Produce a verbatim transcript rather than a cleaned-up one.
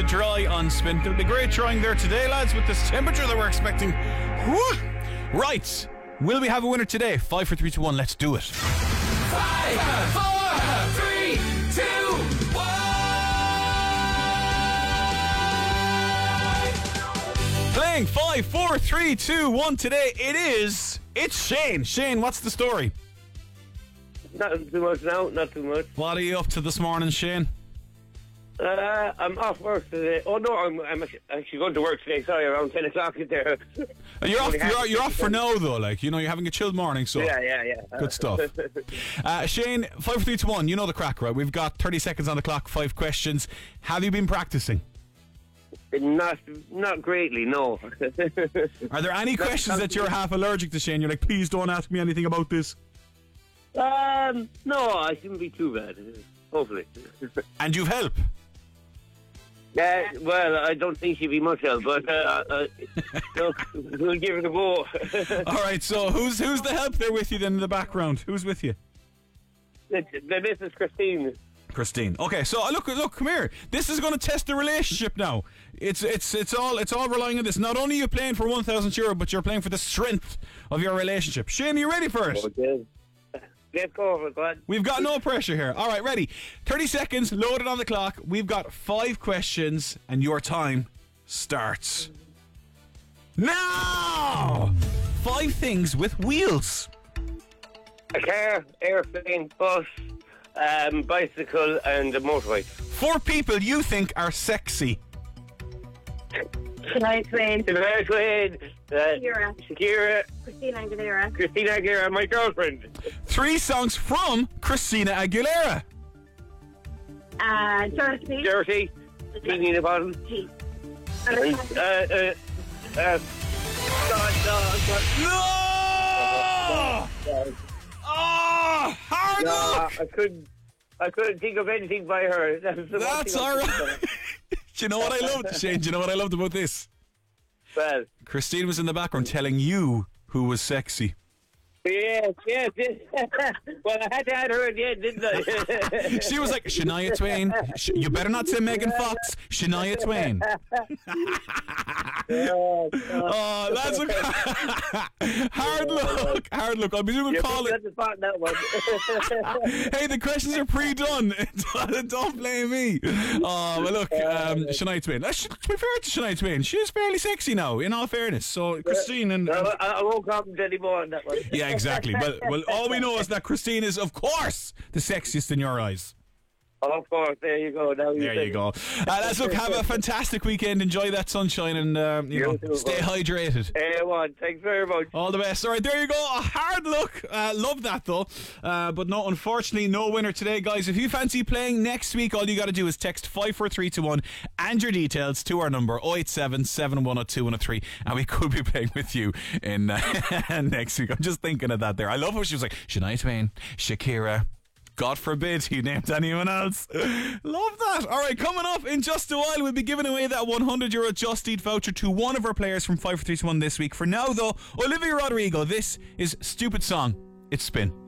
dry on Spin. The great drawing there today, lads, with this temperature that we're expecting. Whew. Right. Will we have a winner today? Five, four, three, two, one. Let's do it. Five, four, three, two, one. Playing five, four, three, two, one today. It is. It's Shane. Shane, what's the story? Not too much now, not too much. What are you up to this morning, Shane? Uh, I'm off work today. Oh no, I'm, I'm actually- actually going to work today. Sorry, around ten o'clock there. You're off. You're, you're off for now, though. Like you know, you're having a chilled morning. So Yeah, yeah, yeah. good stuff. Uh, Shane, five, four, three, two, one. You know the crack, right? We've got thirty seconds on the clock. Five questions. Have you been practicing? Not, not greatly, no. Are there any questions that you're half allergic to, Shane? You're like, please don't ask me anything about this. um, no, I shouldn't be too bad. Hopefully. And you've help. Yeah, well, I don't think she'd be much help, but uh, uh, look, we'll give it a go. All right. So who's who's the help there with you then in the background? Who's with you? the, the Missus Christine. Christine. Okay, so look, look, come here. This is going to test the relationship now. It's it's it's all it's all relying on this. Not only are you playing for one thousand euro, but you're playing for the strength of your relationship. Shane, are you ready for it? Okay. Let's go over it, go on. We've got no pressure here. All right, ready. thirty seconds, loaded on the clock. We've got five questions, and your time starts now. Five things with wheels. A car, airplane, bus, um, bicycle, and a motorbike. Four people you think are sexy. Shania Twain, Shania Twain, uh, Shakira, Shakira, Christina Aguilera, Christina Aguilera, my girlfriend. Three songs from Christina Aguilera. uh, Dirty, Dirty, Teeny in a bottle. T. And, uh, uh, uh, God, no, No! God. Oh, hard No, luck! I couldn't, I couldn't think of anything by her. That's, the one That's thing I all couldn't right. think Do you know what I loved, Shane? Do you know what I loved about this? of. Well, Christine was in the background telling you who was sexy. yes, yes, yes. Well, I had to add her in the end, didn't I? She was like, Shania Twain. Sh- you better not say Megan Fox. Shania Twain. Oh, that's a hard look. Hard look. I'll be doing a You call. put me on the spot in that one. Hey, the questions are pre-done. Don't blame me. Oh, well, look, um, Shania Twain. Uh, sh- to be fair to Shania Twain, she is fairly sexy now, in all fairness. So, Christine and... No, I, I won't comment anymore on that one. Yeah, exactly. Well, well, all we know is that Christine is, of course, the sexiest in your eyes. Oh, of course, there you go. Now you There say you go. Uh, let's look. Have a fantastic weekend. Enjoy that sunshine, and uh, you know, You too, stay bud. hydrated. Eh, one. Thanks very much. All the best. All right, there you go. A hard look. Uh, love that though. Uh, but no, unfortunately, no winner today, guys. If you fancy playing next week, all you got to do is text five four three two one and your details to our number oh eight seven, seven one oh, two one oh three, and we could be playing with you in uh, next week. I'm just thinking of that there. I love how she was like Shania Twain, Shakira. God forbid he named anyone else. Love that. All right, coming up in just a while, we'll be giving away that one hundred euro Just Eat voucher to one of our players from five four three two one this week. For now, though, Olivia Rodrigo. This is Stupid Song. It's Spin.